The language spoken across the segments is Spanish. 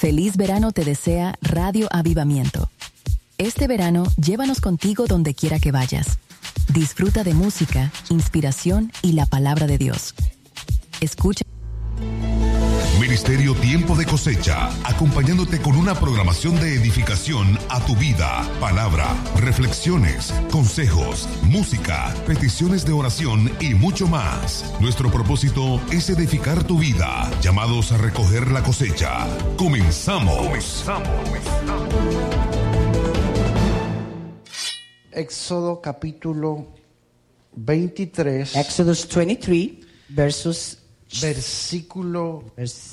Feliz verano te desea Radio Avivamiento. Este verano, llévanos contigo donde quiera que vayas. Disfruta de música, inspiración y la palabra de Dios. Escucha. Ministerio Tiempo de Cosecha, acompañándote con una programación de edificación a tu vida, palabra, reflexiones, consejos, música, peticiones de oración y mucho más. Nuestro propósito es edificar tu vida, llamados a recoger la cosecha. Comenzamos. Éxodo capítulo 23. Exodus 23, versículo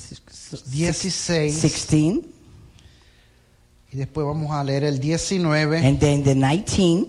16. 16. Y después vamos a leer el 19. And then the 19.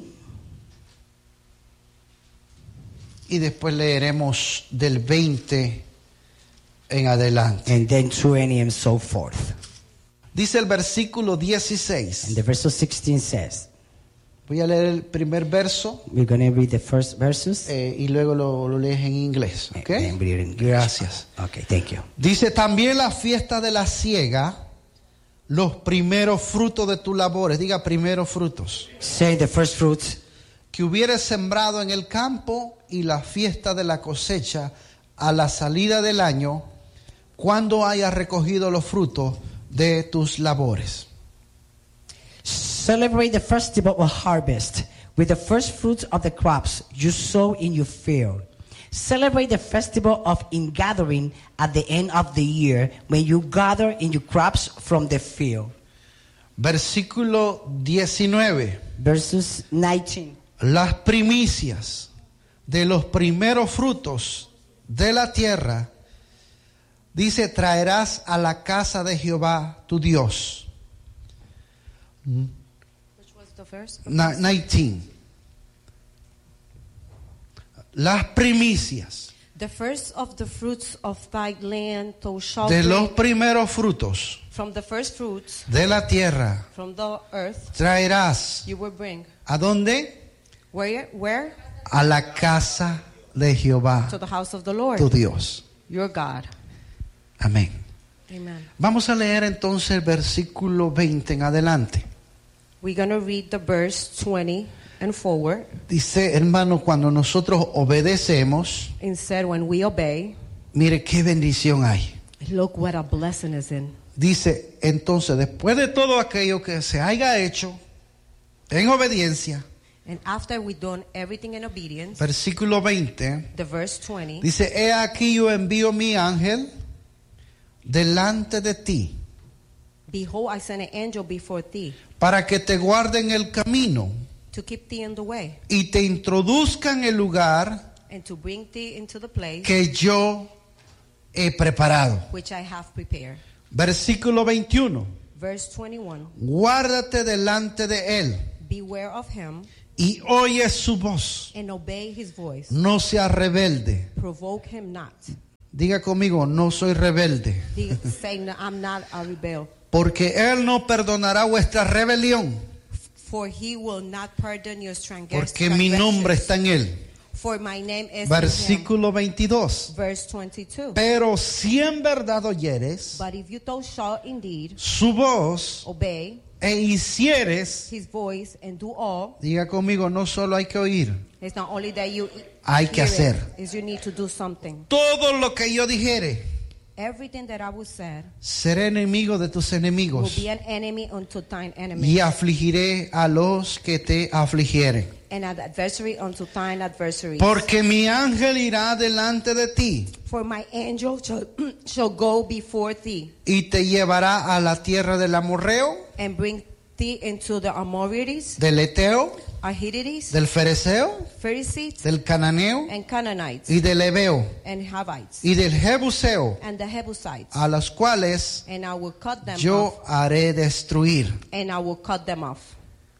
Y después leeremos del 20 en adelante. And then 20 and so forth. Dice el versículo 16. And the verse 16 says, Voy a leer el primer verso. we're going to read the first verses. Y luego lo lees en inglés. ¿Ok? And read it in English. Gracias. Okay, thank you. Dice, también la fiesta de la siega, los primeros frutos de tus labores. Diga primeros frutos. Say the first fruits Que hubieres sembrado en el campo, y la fiesta de la cosecha a la salida del año, cuando hayas recogido los frutos de tus labores. Celebrate the festival of harvest with the first fruits of the crops you sow in your field. Celebrate the festival of ingathering at the end of the year, when you gather in your crops from the field. Versículo 19. Verses 19. Las primicias de los primeros frutos de la tierra, dice, traerás a la casa de Jehová tu Dios. Which was the first? 19. Las primicias The first of the fruits of thy land thou shalt de los bring primeros frutos from the first fruits de la tierra from the earth traerás. you will bring. ¿A dónde? Where? A la casa de Jehová To the house of the Lord, tu Dios. your God. Amén. Amen. Vamos a leer entonces el versículo 20 en adelante. We're going to read the verse 20 and forward. Dice, hermano, cuando nosotros obedecemos, Instead, when we obey, mire qué bendición hay. look what a blessing is in. Dice, entonces, después de todo aquello que se haya hecho en obediencia, And after we've done everything in obedience, versículo 20, the verse 20, dice, he aquí yo envío mi ángel delante de ti, behold, I send an angel before thee para que te guarde en el camino to keep thee in the way y te introduzca en el lugar and to bring thee into the place que yo he preparado. which I have prepared. Versículo 21, Verse 21, guárdate delante de él beware of him y oye su voz, and obey his voice. no seas rebelde. Provoke him not. Diga conmigo, no soy rebelde, Say, no, I'm not a rebel. porque él no perdonará vuestra rebelión, For he will not pardon your porque mi nombre está en él. For my name is in him. Versículo 22, Verse 22. pero si en verdad oyeres But if you thou shalt indeed su voz obey e hicieres, his voice and do all, diga conmigo, no solo hay que oír, it's not only that you hay que hear it, hacer. is you need to do something. Todo lo que yo dijere, Everything that I will say seré enemigo de tus will enemigos be an enemy unto thine enemy, y afligiré a los que te afligieren. and an adversary unto thine adversaries. Porque mi ángel irá delante de ti For my angel shall go before thee y te llevará a la tierra del amorreo, and bring thee into the Amorites, del eteo, Ahithites, del fereceo, Pharisees, del cananeo and Canaanites, y del ebeo and Havites, y del jebuseo, and the Jebusites, a los cuales and I will cut them yo off, haré destruir. and I will cut them off.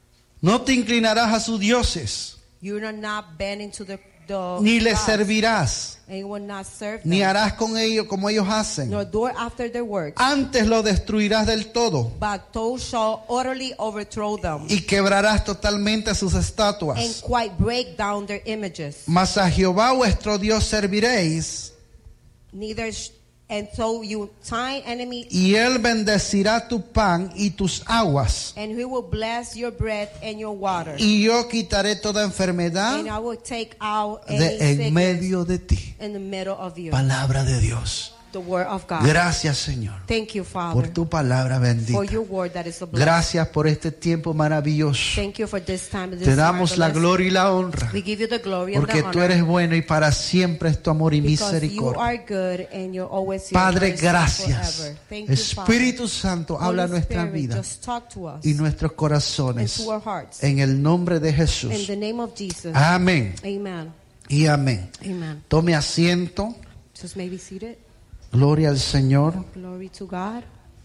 No te inclinarás a sus dioses, You will not bend into the ni les gods, servirás, and you will not serve ni them, harás con ellos como ellos hacen. nor do after their works, Antes lo destruirás del todo but thou shalt utterly overthrow them, y quebrarás totalmente sus and estatuas. quite break down their images. Mas a Jehová vuestro Dios serviréis And so you tie enemy, y él bendecirá tu pan y tus aguas, and he will bless your bread and your water. y yo quitaré toda enfermedad And I will take out de any en sickness medio de ti. in the middle of you. Palabra de Dios. The word of God. Gracias, Señor, Thank you, por Father, tu palabra bendita. for your word that is a blessing. Gracias por este tiempo maravilloso. Thank you for this time. This Te damos la marvelous. gloria y la honra, We give you the glory and porque the tú honor. eres bueno y para siempre es tu amor y Because you misericordia. are good and you're always here. Padre, mercy gracias. forever. Thank you, Espíritu Santo, Father. habla Holy nuestra Spirit, vida just talk to us y nuestros corazones. and to our hearts. En el nombre de In Jesús. the name of Jesus. Amén Amen. y amén. Amen. Tome asiento. Just maybe seated. Gloria al Señor. Glory to God.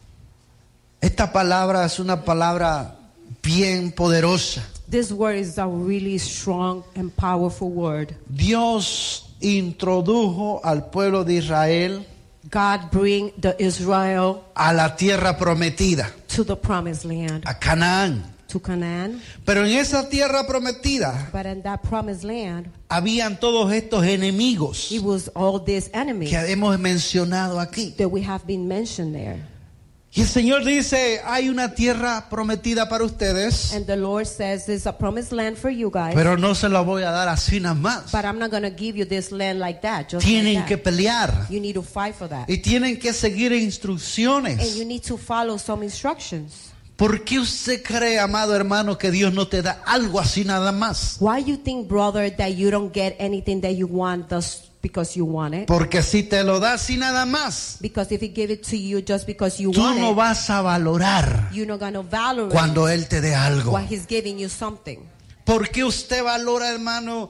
Esta palabra es una palabra bien poderosa. This word is a really strong and powerful word. Dios introdujo al pueblo de Israel God bring the Israel a la tierra prometida, to the promised land, a Canaán. to Canaan. Pero en esa tierra prometida But in that promised land, habían todos estos enemigos it was all these enemies que hemos mencionado aquí. that we have been mentioned there. Y el Señor dice, hay una tierra prometida para ustedes, And the Lord says, there's a promised land for you guys. pero no se la voy a dar así nada más. But I'm not going to give you this land like that. Just Tienen like que that. pelear You need to fight for that. y tienen que seguir And instrucciones. you need to follow some instructions. ¿Por qué usted cree, amado hermano, que Dios no te da algo así nada más? Why you think, brother, that you don't get anything that you want just because you want it? Porque si te lo da así nada más, Because if he give it to you just because you tú want no it, vas a valorar you're not going to value cuando Él te dé algo. why he's giving you something. ¿Por qué usted valora, hermano,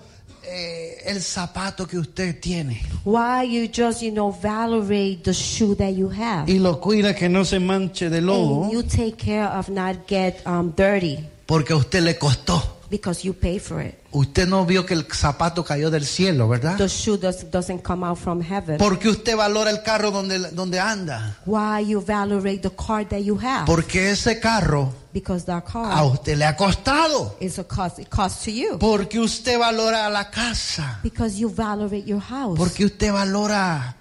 el zapato que usted tiene? Why you just, valorate the shoe that you have. Y lo cuida que no se manche de lodo, And you take care of not get dirty porque a usted le costó. because you pay for it. Usted no vio que el zapato cayó del cielo, ¿verdad? The shoe doesn't come out from heaven. ¿Por qué usted valora el carro donde anda? Why you valorate the car that you have? Porque ese carro Because that a car usted le ha costado. is a cost. It costs to you. Porque usted valora la casa. Because you valorate your house. Porque usted valora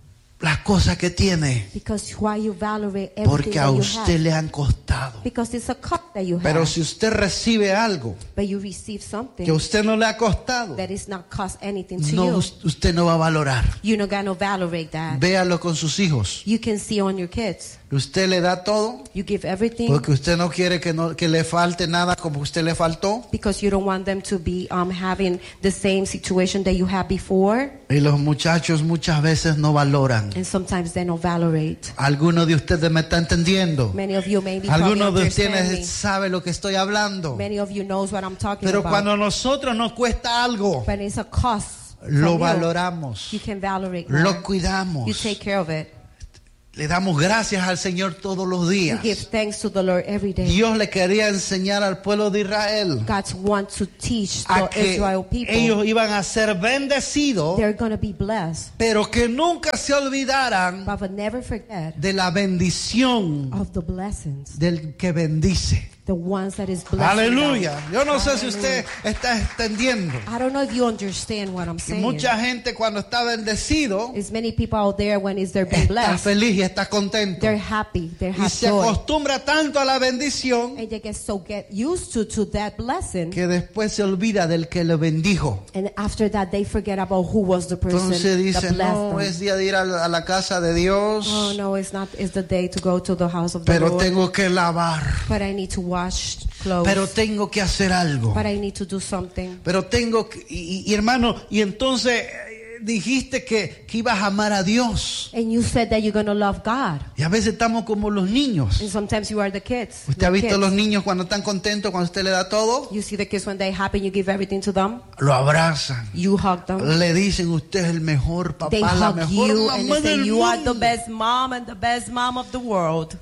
las cosas que tiene. Because why you valorate everything Porque a that you usted have. le han costado. Because it's a cost that you Pero have. si usted recibe algo But you receive something que a usted no le ha costado, that is not cost anything to no, you. usted no va a valorar. You're not gonna valorate that. Véalo con sus hijos. You can see on your kids. Usted le da todo You give everything porque usted no quiere que le falte nada como usted le faltó. because you don't want them to be having the same situation that you had before. Y los muchachos muchas veces no valoran. And sometimes they don't valorate. Algunos de ustedes me están entendiendo. Many of you maybe probably Algunos de understand me. ustedes saben lo que estoy hablando. Many of you knows what I'm talking Pero about. cuando a nosotros nos cuesta algo, But it's a cost. lo from you. valoramos, You can valorate more. lo You cuidamos. take care of it. Le damos gracias al Señor todos los You días. give thanks to the Lord every day. Dios le quería enseñar al pueblo de Israel God wants to teach a the que Israel people. ellos iban a ser bendecidos, They're going to be blessed. pero que nunca se olvidaran But never forget de la bendición of the blessings. del que bendice. The ones that is blessing Aleluya. them. Yo no sé si Hallelujah. usted está entendiendo. I don't know if you understand what I'm Y saying. mucha gente cuando está bendecido There's many people out there when they're being está blessed. feliz y está contento. They're happy. They Y have se joy. acostumbra tanto a la bendición And they get used to that blessing. que después se olvida del que le bendijo. And after that, they forget about who was the person Entonces dice, that blessed no, them. es día de ir a la casa de Dios, Oh no, it's not. It's the day to go to the house of the pero Lord. tengo que lavar, But I need to wash clothes. pero tengo que hacer algo, But I need to do something. pero tengo que, y hermano, y entonces dijiste que ibas a amar a Dios. And you said that you're going to love God. Y a veces estamos como los niños. And sometimes you are the kids. ¿Usted The ha visto kids. los niños cuando están contentos, cuando usted le da todo? You see the kids when they happy, you give everything to them. Lo abrazan. You hug them. Le dicen, usted es el mejor papá, They la hug mejor you and mamá they say del you are the mundo. best mom and the best mom of the world.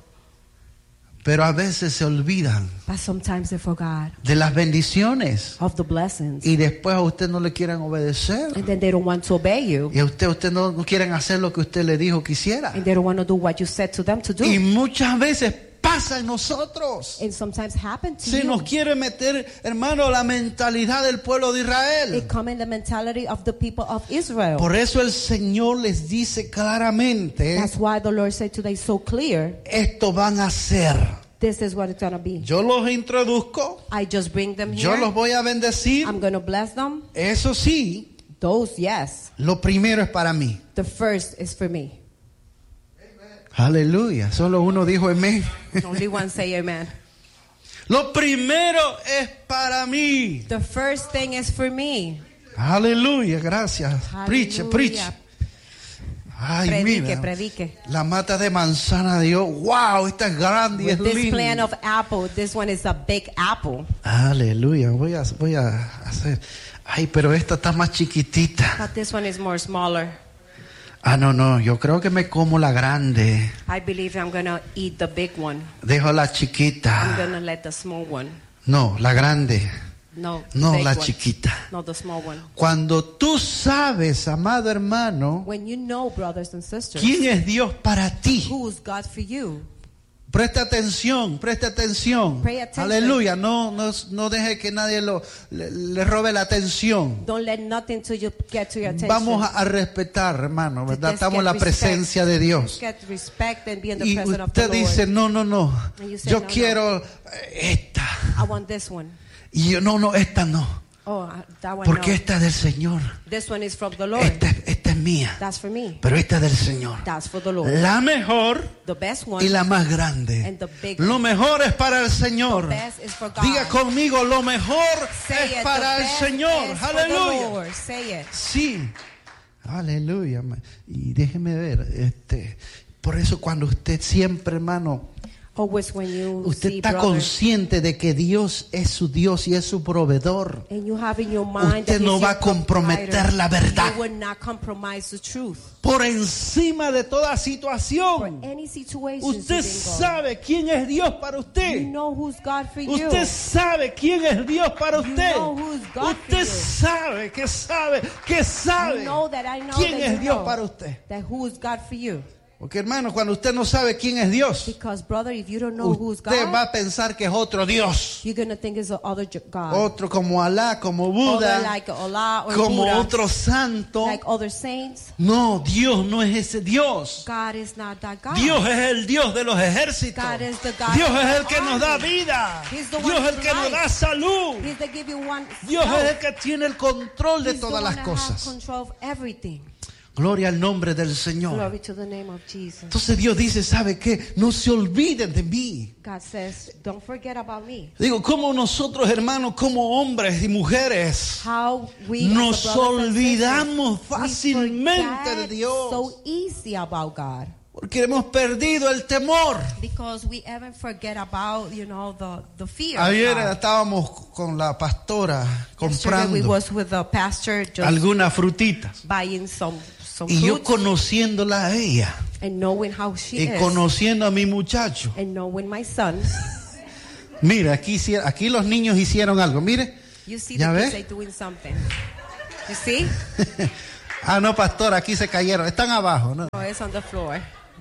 Pero a veces se olvidan But sometimes they forgot de las bendiciones of the blessings. y después a usted no le quieren obedecer. And then they don't want to obey you. Y a usted no quieren hacer lo que usted le dijo que hiciera. And they don't want to do what you said to them to do. Y muchas veces pasa en nosotros. And sometimes happen to Se you. nos quiere meter, hermano, la mentalidad del pueblo de Israel. It come in the mentality of the people of Israel. Por eso el Señor les dice claramente, That's why the Lord said today so clear, esto van a hacer. this is what it's going to be. Yo los introduzco, I just bring them yo here. los voy a bendecir. I'm going to bless them. Eso sí, Those, yes. lo primero es para mí. The first is for me. Aleluya. Solo uno dijo amén. Only one say amen. Lo primero es para mí. The first thing is for me. Aleluya, gracias. Preach, Hallelujah. preach. Ay, Predique, mira. predique. La mata de manzana de Dios. Wow, esta es grande y es With this plant linda. of apple, this one is a big apple. Aleluya. Voy a hacer. Ay, pero esta está más chiquitita. But this one is more smaller. Ah, no. Yo creo que me como la grande. I believe I'm going to eat the big one. Dejo la I'm chiquita. going to let the small one. No, la grande. No, No, big la one. chiquita. No, the small one. Cuando tú sabes, amado hermano, When you know, brothers and sisters, quién es Dios para ti. who's God for you, Presta atención, presta atención. Pay attention. Aleluya, no deje que nadie le robe la atención. don't let nothing to you get to your attention. Vamos a respetar, hermano, ¿verdad? Just Estamos en get la respect. presencia de Dios. Get respect and be in the Y presence of the usted Lord. dice, no, And you say, yo "No, quiero esta. I want this one. Y yo, no, esta no. Oh, that one Porque no. esta es del Señor. This one is from the Lord. Esta es mía. That's for me. Pero esta es del Señor. That's for the Lord. La mejor The best one. y la más grande. And the big Lo mejor es para el Señor. The best is for God. Diga conmigo, lo mejor Say es it. para The el best Señor. is for the Aleluya. Lord. Say it. Sí. Aleluya. Y déjeme ver, por eso cuando usted siempre, hermano, Always when you usted see está brothers, consciente de que Dios es su Dios y es su proveedor, and you have in your mind usted that no he's va your a comprometer provider, la verdad. You will not compromise the truth. Por encima de toda For situación, any situation usted sabe quién es Dios para usted. You know who's God for you. Usted sabe quién es Dios para You usted. know who's God for Usted you. sabe I know that I know quién that es you Dios know para usted. that who is God for you. Porque hermano, cuando usted no sabe quién es Dios, Because brother, if you don't know who's usted God, va a pensar que es otro Dios. you're gonna think it's the other God. Otro como Alá, como Other Buda, like Allah or como Buddha, otro santo. like other saints. No, Dios no es ese Dios. God is not that God. Dios es el Dios de los ejércitos. God is the God Dios of es the el que nos da army. vida. He's the Dios one es el with que nos life. da salud. He's the give you one. Dios health. es el que tiene el control de He's the todas one las that has cosas. control of everything. Gloria al nombre del Señor. Glory to the name of Jesus. Entonces Dios dice, ¿sabe qué? No se olviden de mí. God says, don't forget about me. Digo, como nosotros, hermanos, como hombres y mujeres, How we nos as a brothers and olvidamos sisters, we fácilmente de forget Dios. so easy about God. Porque hemos perdido el temor. Because we even forget about, the fear. Ayer of God. estábamos con la pastora Yesterday we comprando was with the pastor just algunas frutitas. buying some Y yo fruits conociéndola a ella and knowing how she y is conociendo a mi muchacho. and knowing my son. Mira, aquí los niños hicieron algo. Mire. You see ¿Ya the ve? kids they doing something. You see? Ah, no, pastora, aquí se cayeron. Están abajo, ¿no? Oh, it's on the floor.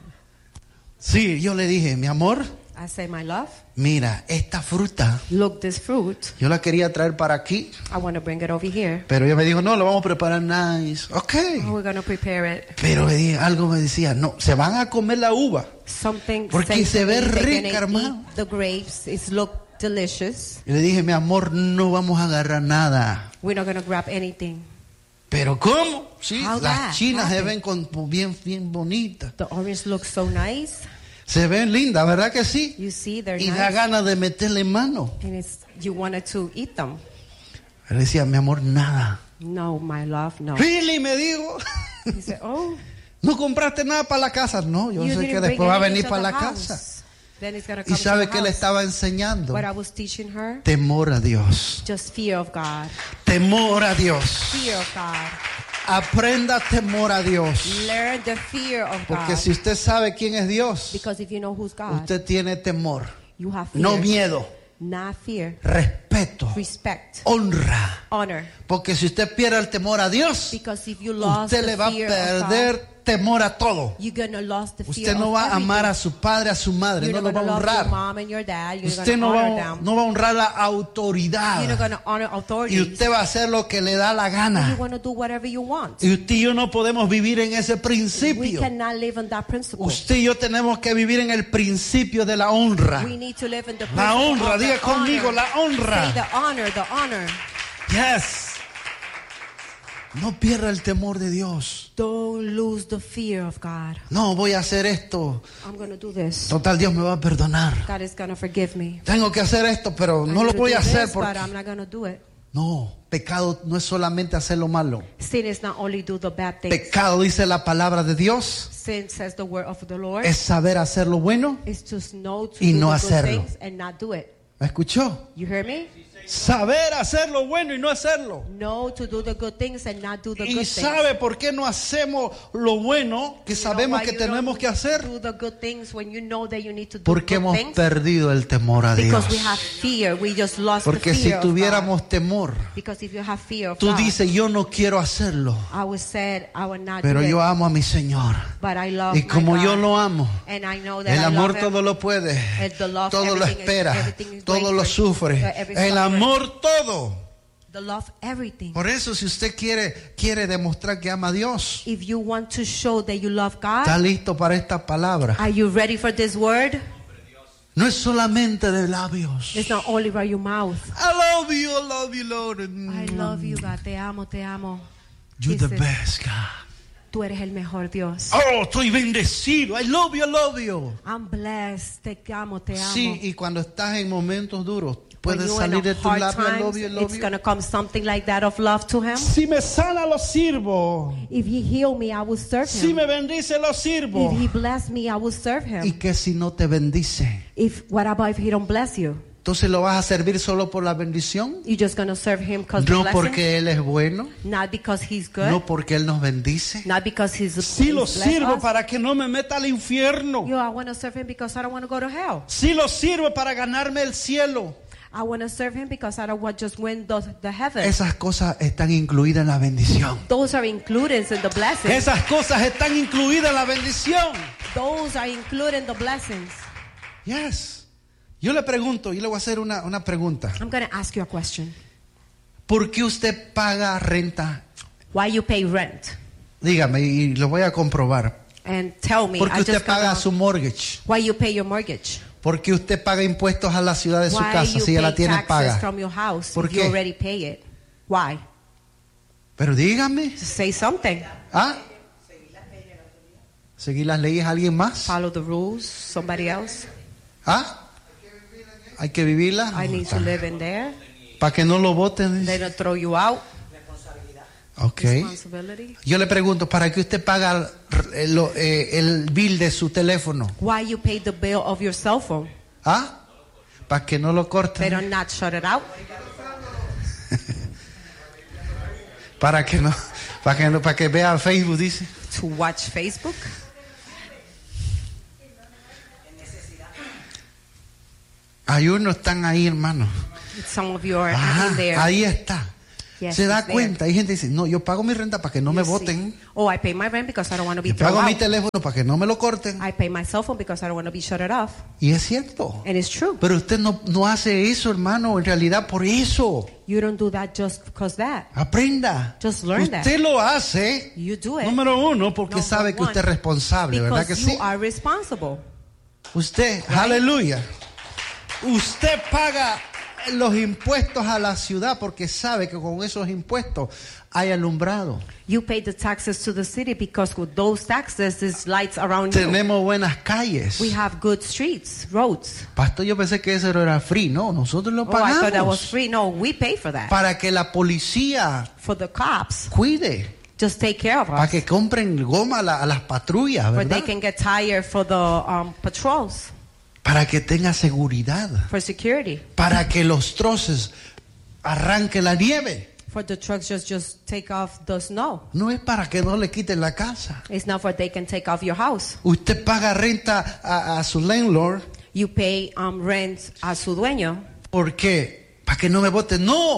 Sí, yo le dije, mi amor, I say, my love, mira, esta fruta, look, this fruit, yo la quería traer para aquí, I want to bring it over here. pero ella me dijo, no, lo vamos a preparar nice. Ok. Oh, we're going to prepare it. Pero algo me decía, no, se van a comer la uva. Something Porque says se to ve me, they're rica, gonna hermano. eat the grapes. It look delicious. Y le dije, mi amor, no vamos a agarrar nada. We're not going to grab anything. ¿Pero cómo? Sí, How that las chinas se happened? ven bien bonitas. The orange looks so nice. Se ven lindas, ¿verdad que sí? You see, they're Y da nice. ganas de meterle mano. And you wanted to eat them. Le decía, mi amor, nada. No, my love, no. Really, me digo. He said, oh, ¿No compraste nada para la casa? No, yo you sé didn't que bring después va a anything venir to para the la house. casa. Then it's gonna ¿Y come to sabe the qué le house. estaba enseñando? What I was teaching her? Temor a Dios. Just fear of God. Temor a Dios. Fear of God. Aprenda temor a Dios. Learn the fear of Porque God. si usted sabe quién es Dios, Because if you know who's God, usted tiene temor. you have fear. No miedo, Not fear. respeto, Respect. honra. Honor. Porque si usted pierde el temor a Dios, Because if you lost usted the le va a fear of God, perder temor a todo. You're gonna lose the fear Usted no of va a everything. amar a su padre, a su madre, You're no lo not va a gonna love your honrar. mom and your dad. You're Usted gonna no honor va, them. no va a honrar la autoridad. You're not gonna honor Y authorities. usted va a hacer lo que le da la You gana. wanna do whatever you want. Y usted y yo no podemos vivir en ese We principio. cannot live on that principle. Usted y yo tenemos que vivir en el principio de la honra. We need to live in the La principle honra, of the diga conmigo, honor. la honra. Say the honor, the honor. Yes. No pierda el temor de Dios. Don't lose the fear of God. No, voy a hacer esto. I'm gonna do this. Total, Dios me va a perdonar. God is gonna forgive me. Tengo que hacer esto, pero I no need lo to voy a do hacer this, porque... but I'm not gonna do it. No, pecado no es solamente hacer lo malo. Sin is not only do the bad things. Pecado, dice la palabra de Dios, Sin, says the word of the Lord, es saber hacer lo bueno. is to know to y do no the good hacerlo. things and not do it. ¿Me escuchó? You hear me? Saber hacer lo bueno y no hacerlo. Know to do the good things and not do the Y good sabe por qué no hacemos lo bueno que things. sabemos You que know why you tenemos don't que hacer. Do the good things when you know that you need to do Porque good hemos things. perdido el temor a Dios. Because we have fear. We just lost Porque the si fear of God. tuviéramos temor, Because if you have fear of tú God, dices, yo no quiero hacerlo, I would say I would not pero do yo it. amo a mi Señor. But I love Y my como God. yo lo amo, And I know that el I amor love him. todo lo puede, The love, todo lo everything is- espera, everything is todo waiting lo for- sufre. every El suffer. amor todo. The love everything. Por eso, si usted quiere demostrar que ama a Dios, If you want to show that you love está God, listo para esta palabra. are you ready for this word? No es solamente de labios. It's not only by your mouth. I love you, Lord. I love you, God. Te amo, te amo. You're the Dice, best, God. Tú eres el mejor Dios. Oh, estoy bendecido. I love you. I'm blessed. Te amo, te amo. Sí, y cuando estás en momentos duros, When puede you're salir in de a tu hard labio, I times, love you, it's going to come something like that of love to him. Si me sana, lo sirvo. If he heal me, I will serve Si him. me bendice, lo sirvo. If he bless me, I will serve Y him. que si no te bendice, What about if he don't bless you? entonces lo vas a servir solo por la bendición. You're just going to serve him because No blessing? porque Él es bueno, Not because he's good. no porque Él nos bendice. Not because he's Si lo he's blessed sirvo us. para que no me meta al infierno. Yo, I want to serve him because I don't want to go to hell. Si lo sirvo para ganarme el cielo. I want to serve him because I don't want to just win the heaven. Esas cosas están incluidas en la bendición. Those are included in the blessings. Esas cosas están incluidas en la bendición. Those are included in the blessings. Yes. Yo le pregunto, y le voy a hacer una pregunta. I'm going to ask you a question. ¿Por qué usted paga renta? Why you pay rent? Dígame, y lo voy a comprobar. And tell me. ¿Por qué I usted just paga gonna- su mortgage? Why you pay your mortgage? ¿Por qué usted paga impuestos a la ciudad de su Why casa you si ya la pay tiene taxes paga? from your house ¿Por if you qué? already pay it? Why? Pero dígame. Just say something. ¿Ah? ¿Seguir las leyes a alguien más? Follow the rules. Somebody else. ¿Ah? Hay que vivirlas. I need to live in there. Para que no lo voten. They don't throw you out. Ok. Responsibility. Yo le pregunto, ¿para qué usted paga el bill de su teléfono? Why you pay the bill of your cell phone? ¿Ah? Para que no lo corten. Better not shut it out. Para que vea Facebook, dice. To watch Facebook. Hay unos están ahí, hermano. Some of you are Ah, in there. ahí está. Yes, Se da it's there. cuenta. Hay gente que dice, no, yo pago mi renta para que no me You see. voten. Oh, I pay my rent because I don't want to be Yo thrown pago mi out. teléfono para que no me lo corten. I pay my cell phone because I don't want to be shut it off. Y es cierto. And it's true. Pero usted no hace eso, hermano. En realidad, por eso. You don't do that just because that. Aprenda. Just learn Usted that. lo hace, You do it. número uno, porque Number sabe que one, usted es responsable, ¿verdad que because sí? you are responsible. Usted, aleluya. Usted paga los impuestos a la ciudad porque sabe que con esos impuestos hay alumbrado. You pay the taxes to the city because with those taxes, there's lights around you. Tenemos buenas calles. We have good streets, roads. Pastor, yo pensé que eso era free. No, nosotros lo Oh, I thought that was pagamos free. No, we pay for that. para que la policía For the cops, cuide, just take care of para us. que compren goma a las patrullas, Where ¿verdad? they can get tired for the patrols, Para que tenga seguridad, for security. para que los troces arranquen la nieve. For the trucks just take off the snow. No es para que no le quiten la casa. It's not for they can take off your house. Usted paga renta a su landlord. You pay rent a su dueño. ¿Por qué? Para que no me voten. No,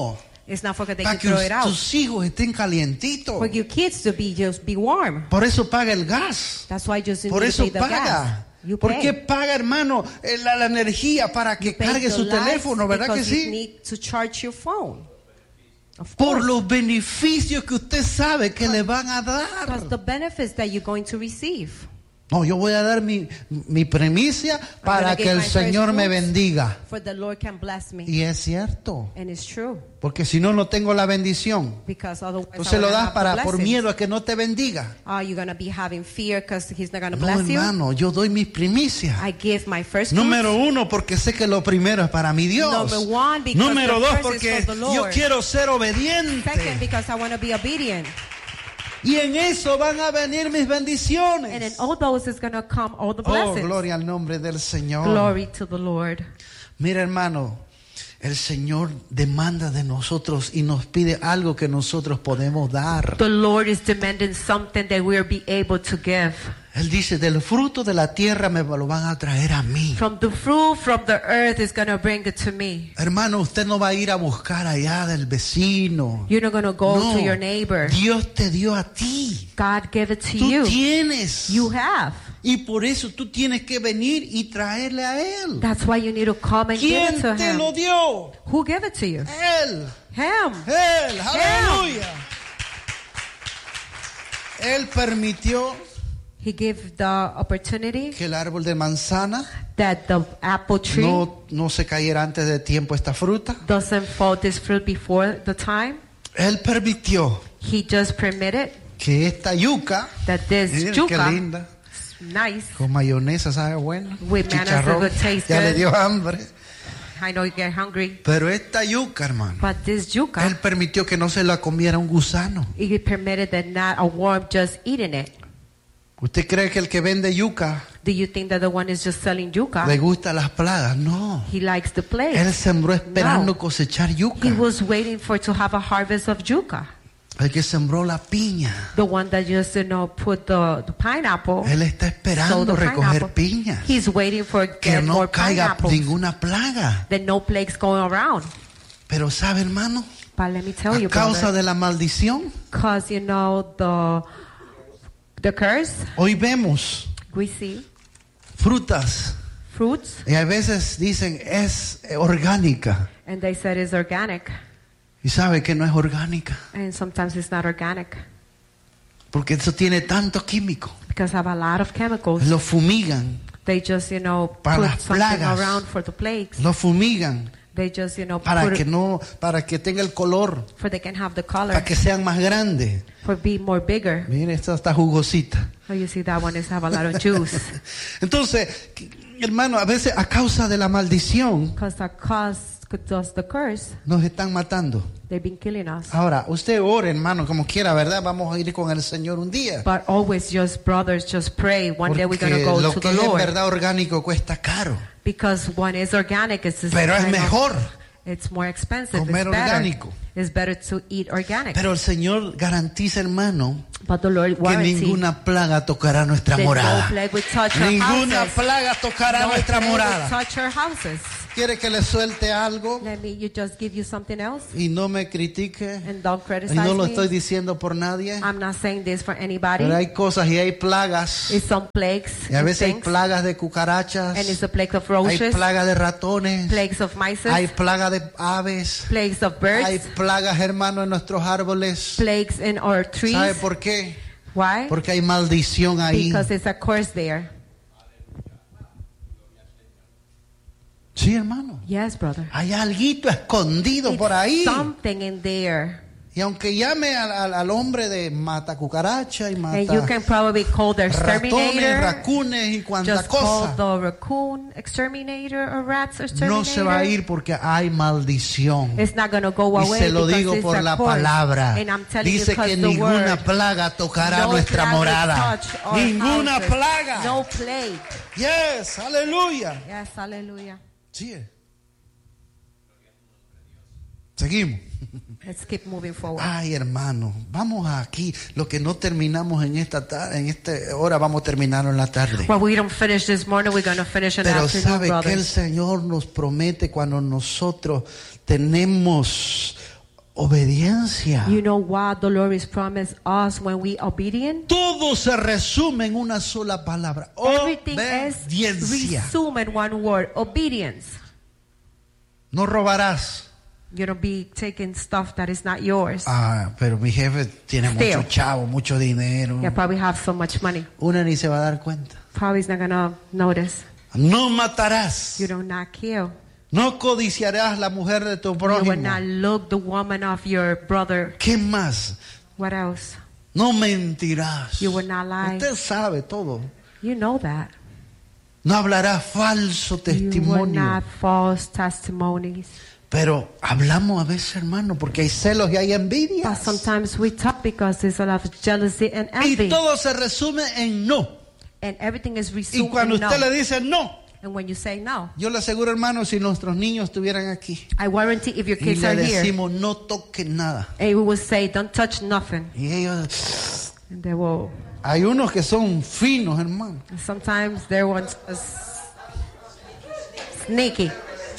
It's not for that they para can que throw it out. tus hijos estén calientitos. For your kids to just be warm. Por eso paga el gas. That's why just Por need to eso pay the gas. paga. You ¿Por pay. qué paga, hermano, la energía para que You pay cargue the su lights teléfono? ¿Verdad que because you sí? need to charge your phone. Of Por course. los beneficios que usted sabe que le van a Because dar. the benefits that you're going to receive. No, yo voy a dar mi primicia para gonna que give el my first Señor me fruits. bendiga. For the Lord can bless me. Y es cierto, And it's true. porque si no, no tengo la bendición. Because otherwise Entonces I lo wouldn't das have the por blessings. miedo a que no te bendiga. Are you going to be having fear because he's not going to No, bless you? hermano, yo doy mis primicias. I give my first Número fruits. 1, porque sé que lo primero es para mi Dios. Number one, because Número the 2, first porque is for the Lord. yo quiero ser obediente. Second, because I want to be obedient. Y en eso van a venir mis And in bendiciones. all those is going to come all the Oh, blessings. gloria al nombre del Señor. Glory to the Lord. Mira, hermano, el Señor demanda de nosotros y nos pide algo que nosotros podemos dar. The Lord is demanding something that we'll be able to give. Él dice, del fruto de la tierra me lo van a traer a mí. From the fruit from the earth is going to bring it to me. Hermano, usted no va a ir a buscar allá del vecino. You're not going to go No, to your neighbor. Dios te dio a ti. God gave it to Tú you. tienes. You have. Y por eso tú tienes que venir y traerle a Él. That's why you need to come and give ¿Quién it to te him. lo dio? Who gave it to you? Él. Him. Él. Aleluya. Él permitió He gave the opportunity que el árbol de manzana that the apple tree no se cayera antes de tiempo esta fruta. doesn't fall this fruit before the time. Él permitió He just permitted que esta yuca, that this miren qué yuca, linda, nice, con mayonesa, sabe buena, With mayonnaise, chicharrón, it tastes ya le good. dio hambre. I know you get hungry, Pero esta yuca, hermano, but this Él yuca, permitió que no se la comiera un gusano. he permitted that not a worm just eating it. ¿Usted cree que el que vende yuca Do you think that the one is just selling yuca? le gusta las plagas? No. He likes the Él place. sembró esperando No. cosechar yuca. He was waiting for to have a harvest of yuca. El que sembró la piña. The one that just put the pineapple. Él está So esperando the recoger pineapple, piñas. he's waiting for Que get no more caiga pineapples. ninguna plaga. That no plagues going around. Pero ¿sabe, hermano? But let me tell A you, causa brother, de la maldición, because the curse, hoy vemos we see frutas. fruits, Y a veces dicen es orgánica. and they said it's organic, Y sabe que no es orgánica. and sometimes it's not organic Porque eso tiene tanto químico. because have a lot of chemicals. Lo fumigan. They just Para put las something plagas. around for the plagues. Lo fumigan. They just Para put que it, no, para que tenga el color. for they can have the color, Para que sean más grandes. for be more bigger. Mire, esta está jugosita. Oh, you see that one is have a lot of juice. Entonces, hermano, a veces a causa de la maldición Because the curse, nos están matando. they've been killing us. Ahora, usted ore, hermano, como quiera, ¿verdad? Vamos a ir con el Señor un día. But always just brothers, just pray. One day we're going Porque to go lo to que the es en Lord. verdad orgánico cuesta caro. Because one is organic, it's the Pero es kind of- mejor. It's more expensive. Comer It's better. orgánico. It's better to eat organic. Pero el Señor garantiza, hermano, But the Lord que warranty ninguna plaga tocará nuestra that morada. no plague will touch our Ninguna houses. plaga tocará No nuestra plague will morada. touch our houses. ¿Quiere que le suelte algo Let me just give you something else y no me critique? and don't Y criticize no lo me. estoy diciendo por nadie. I'm not saying this for anybody. Pero hay cosas y hay plagas. It's some plagues Y a and veces hay things. plagas de cucarachas. And it's a plague of Hay roaches, plagas de ratones. plagues of mice, Hay plagas de aves. plagues of Hay birds, plagas, hermano, en nuestros árboles. plagues in our trees. ¿Sabe por qué? Why? Porque hay maldición ahí. Because it's a curse there. Sí, hermano. Yes, brother. Hay alguito escondido It's por ahí. something in there. Y aunque llame al hombre de mata cucaracha y And you mata can probably call the ratones, exterminator. racunes y cuanta Just call cosa, the raccoon exterminator or rats exterminator. no se va a ir porque hay maldición. It's not going to go Y away se lo because digo it's por a la curse. palabra. And I'm telling Dice you que because the ninguna word, plaga tocará no nuestra plague will morada. touch our Ninguna houses. plaga. No plague. Yes, aleluya. Yes, hallelujah. Sí. Seguimos. Let's keep moving forward. Ay, hermano, vamos aquí. Lo que no terminamos en esta hora, vamos a terminarlo en la tarde. Well, we don't finish this morning. We're going to finish in the Pero afternoon, sabe que el brothers. Señor nos promete cuando nosotros tenemos obediencia. You know what the Lord has promised us when we are obedient? Todo se resume en una sola palabra. Everything is Obediencia. resumed in one word: obedience. No robarás. You don't be taking stuff that is not yours. Ah, pero mi jefe tiene Steal. mucho chavo, mucho dinero. You probably have so much money. Una ni se va a dar cuenta. Probably is not gonna notice. No matarás. You do not kill. No codiciarás la mujer de tu You will prójimo. not look the woman of your brother. ¿Qué más? What else? No mentirás. You will not lie. Usted sabe todo. You know that. No hablarás falso You will testimonio. not false testimonies. Pero hablamos a veces, hermano, porque hay celos y hay envidia. But sometimes we talk because there's a lot of jealousy and Y envy. todo se resume en no. And everything is Y resumed cuando in no. usted le dice no, And when you say no, yo le aseguro, hermano, si nuestros niños estuvieran aquí I warranty if your y kids le are here, decimos no toquen nada, and we will say, don't touch nothing. y ellos, And they will, hay unos que son finos, hermano. and sometimes they're ones sneaky.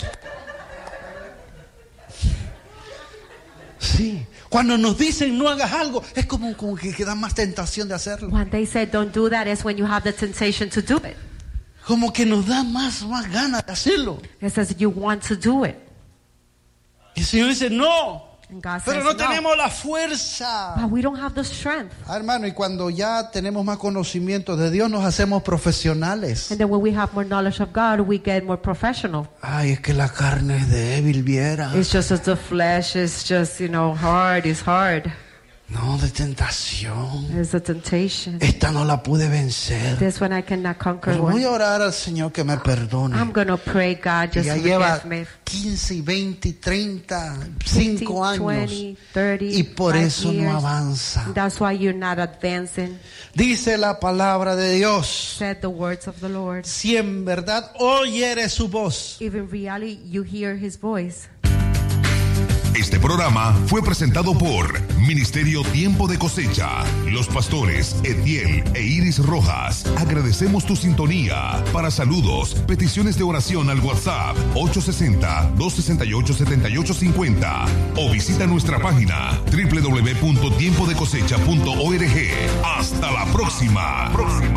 Sí. Cuando nos dicen no hagas algo, es como que da más tentación de hacerlo. When they say don't do that is when you have the temptation to do it. Como que nos da más ganas de hacerlo. It says you want to do it. Y el Señor dice no, And God pero says no no. tenemos la fuerza. But we don't have the strength. Ah, hermano, y cuando ya tenemos más conocimiento de Dios, nos hacemos profesionales. And then when we have more knowledge of God, we get more professional. Ay, es que la carne es débil, viera. It's just that the flesh is just, hard. It's hard. No, de tentación. It's a temptation. Esta no la pude vencer. This one I cannot conquer. Pero voy One. a orar al Señor que me perdone. I'm going to pray, God, just Ya lleva forgive me. 15 y 20 y 30, 5 años. 20, 30, Y por 5 eso no years. avanza. That's why you're not advancing. Dice la palabra de Dios. Said the words of the Lord. Si en verdad oyeres su voz. If in reality you hear his voice. Este programa fue presentado por Ministerio Tiempo de Cosecha. Los pastores Etiel e Iris Rojas. Agradecemos tu sintonía. Para saludos, peticiones de oración al WhatsApp 860-268-7850 o visita nuestra página www.tiempodecosecha.org. Hasta la próxima.